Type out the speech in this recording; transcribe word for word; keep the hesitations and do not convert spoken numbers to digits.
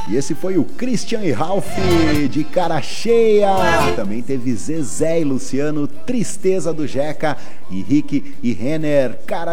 E esse foi o Christian e Ralph de Cara Cheia. Também teve Zezé e Luciano, Tristeza do Jeca, e Rick e Renner, Cara